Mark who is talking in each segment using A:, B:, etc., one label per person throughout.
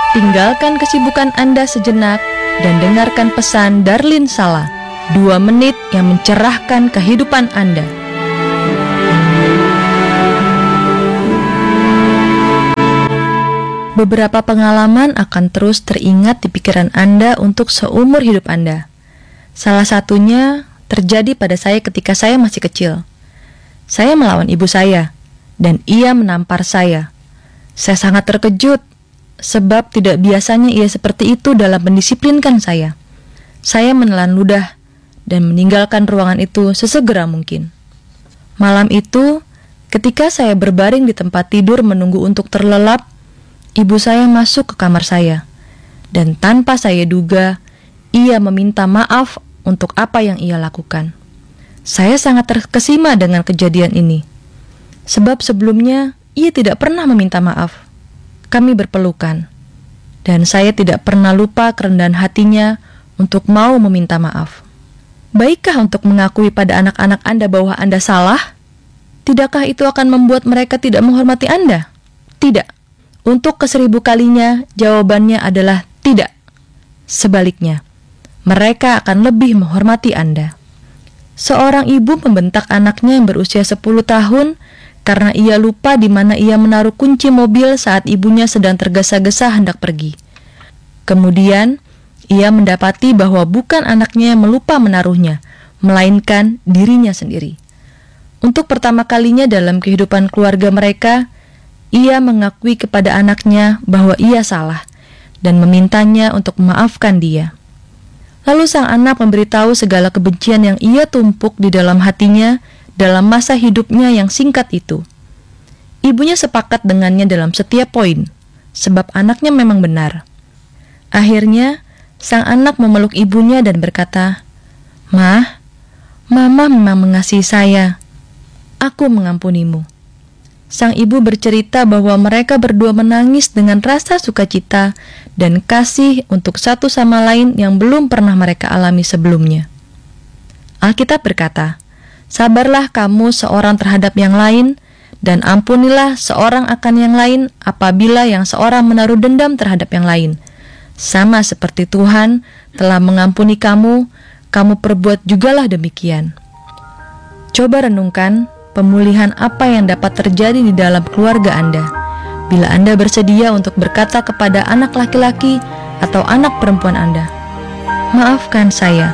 A: Tinggalkan kesibukan Anda sejenak dan dengarkan pesan Darlin Sala, 2 menit yang mencerahkan kehidupan Anda. Beberapa pengalaman akan terus teringat di pikiran Anda untuk seumur hidup Anda. Salah satunya terjadi pada saya ketika saya masih kecil. Saya melawan ibu saya, dan ia menampar saya. Saya sangat terkejut, sebab tidak biasanya ia seperti itu dalam mendisiplinkan saya. Saya menelan ludah dan meninggalkan ruangan itu sesegera mungkin. Malam itu, ketika saya berbaring di tempat tidur menunggu untuk terlelap, ibu saya masuk ke kamar saya, dan tanpa saya duga, ia meminta maaf untuk apa yang ia lakukan. Saya sangat terkesima dengan kejadian ini, sebab sebelumnya ia tidak pernah meminta maaf. Kami berpelukan, dan saya tidak pernah lupa kerendahan hatinya untuk mau meminta maaf. Baikkah untuk mengakui pada anak-anak Anda bahwa Anda salah? Tidakkah itu akan membuat mereka tidak menghormati Anda? Tidak. Untuk ke1000 kalinya, jawabannya adalah tidak. Sebaliknya, mereka akan lebih menghormati Anda. Seorang ibu membentak anaknya yang berusia 10 tahun karena ia lupa di mana ia menaruh kunci mobil saat ibunya sedang tergesa-gesa hendak pergi. Kemudian, ia mendapati bahwa bukan anaknya yang melupa menaruhnya, melainkan dirinya sendiri. Untuk pertama kalinya dalam kehidupan keluarga mereka, ia mengakui kepada anaknya bahwa ia salah dan memintanya untuk memaafkan dia. Lalu sang anak memberitahu segala kebencian yang ia tumpuk di dalam hatinya dalam masa hidupnya yang singkat itu. Ibunya sepakat dengannya dalam setiap poin, sebab anaknya memang benar. Akhirnya, sang anak memeluk ibunya dan berkata, "Mah, Mama memang mengasihi saya. Aku mengampunimu." Sang ibu bercerita bahwa mereka berdua menangis dengan rasa sukacita dan kasih untuk satu sama lain yang belum pernah mereka alami sebelumnya. Alkitab berkata, "Sabarlah kamu seorang terhadap yang lain, dan ampunilah seorang akan yang lain apabila yang seorang menaruh dendam terhadap yang lain. Sama seperti Tuhan telah mengampuni kamu, kamu perbuat jugalah demikian." Coba renungkan pemulihan apa yang dapat terjadi di dalam keluarga Anda bila Anda bersedia untuk berkata kepada anak laki-laki atau anak perempuan Anda, "Maafkan saya.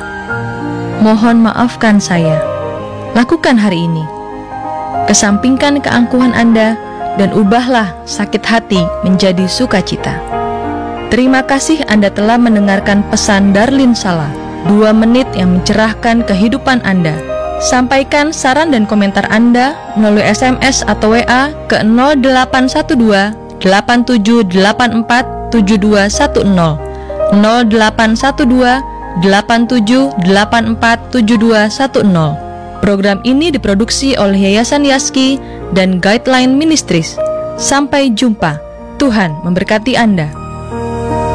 A: Mohon maafkan saya." Lakukan hari ini. Kesampingkan keangkuhan Anda dan ubahlah sakit hati menjadi sukacita. Terima kasih Anda telah mendengarkan pesan Darlin Sala, 2 menit yang mencerahkan kehidupan Anda. Sampaikan saran dan komentar Anda melalui SMS atau WA ke 0812 8784 7210 0812 8784 7210. Program ini diproduksi oleh Yayasan Yaski dan Guideline Ministries. Sampai jumpa. Tuhan memberkati Anda.